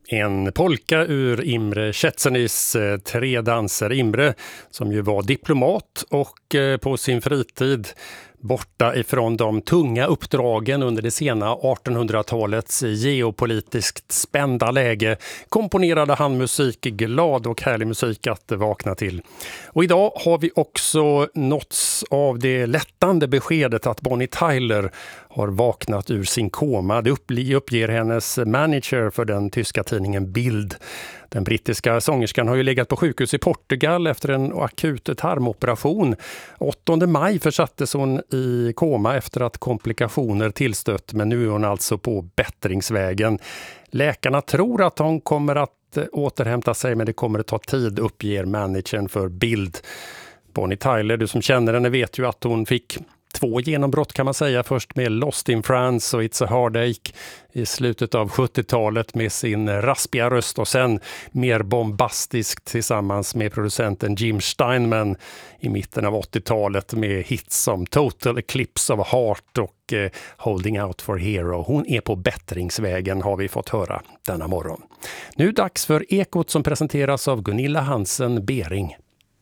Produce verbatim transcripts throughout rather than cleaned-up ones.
En polka ur Imre Cetzenis Tre danser. Imre, som ju var diplomat och på sin fritid borta ifrån de tunga uppdragen under det sena artonhundratalets geopolitiskt spända läge, komponerade han musik, glad och härlig musik att vakna till. Och idag har vi också nåtts av det lättande beskedet att Bonnie Tyler har vaknat ur sin koma. Det uppger hennes manager för den tyska tidningen Bild. Den brittiska sångerskan har ju legat på sjukhus i Portugal efter en akut tarmoperation. åttonde maj försattes hon i koma efter att komplikationer tillstött, men nu är hon alltså på bättringsvägen. Läkarna tror att hon kommer att återhämta sig, men det kommer att ta tid, uppger managern för Bild. Bonnie Tyler, du som känner henne, vet ju att hon fick två genombrott kan man säga. Först med Lost in France och It's a Heartache i slutet av sjuttiotalet med sin raspiga röst, och sen mer bombastiskt tillsammans med producenten Jim Steinman i mitten av åttiotalet med hits som Total Eclipse of Heart och eh, Holding Out for Hero. Hon är på bättringsvägen, har vi fått höra denna morgon. Nu dags för Ekot som presenteras av Gunilla Hansen Bering.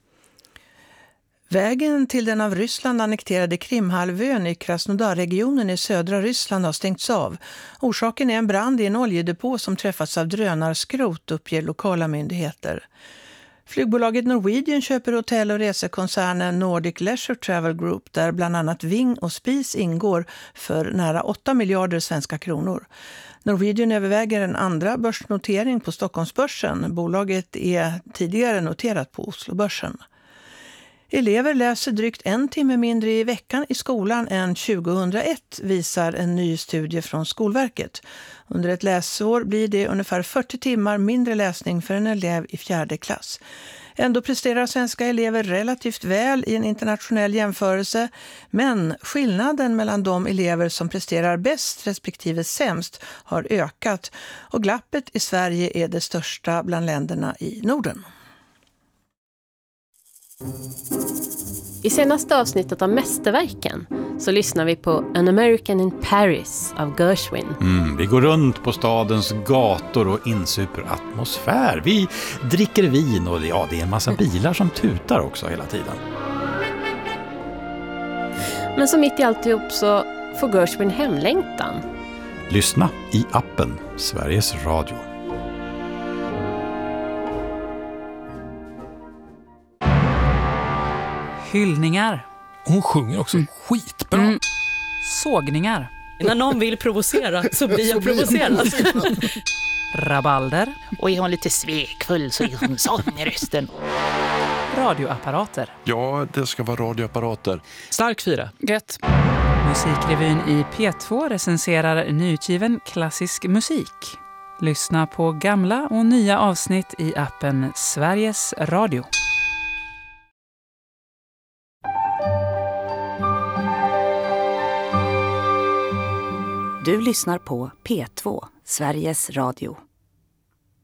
Vägen till den av Ryssland annekterade Krimhalvön i Krasnodar-regionen i södra Ryssland har stängts av. Orsaken är en brand i en oljedepå som träffats av drönarskrot, uppger lokala myndigheter. Flygbolaget Norwegian köper hotell- och resekoncernen Nordic Leisure Travel Group, där bland annat Ving och Spis ingår, för nära åtta miljarder svenska kronor. Norwegian överväger en andra börsnotering på Stockholmsbörsen. Bolaget är tidigare noterat på Oslobörsen. Elever läser drygt en timme mindre i veckan i skolan än tjugohundraett, visar en ny studie från Skolverket. Under ett läsår blir det ungefär fyrtio timmar mindre läsning för en elev i fjärde klass. Ändå presterar svenska elever relativt väl i en internationell jämförelse, men skillnaden mellan de elever som presterar bäst respektive sämst har ökat, och glappet i Sverige är det största bland länderna i Norden. I senaste avsnittet av Mästerverken så lyssnar vi på An American in Paris av Gershwin. Mm, vi går runt på stadens gator och insuper atmosfär. Vi dricker vin och ja, det är en massa bilar som tutar också hela tiden. Men så mitt i alltihop så får Gershwin hemlängtan. Lyssna i appen Sveriges Radio. Hyllningar. Hon sjunger också mm. skitbra. Mm. Sågningar. När någon vill provocera så blir jag provocerad. Rabalder. Och är hon lite svekfull så är hon sån i rösten. Radioapparater. Ja, det ska vara radioapparater. Stark fyra. Gött. Musikrevyn i P två recenserar nyutgiven klassisk musik. Lyssna på gamla och nya avsnitt i appen Sveriges Radio. Du lyssnar på P två, Sveriges Radio.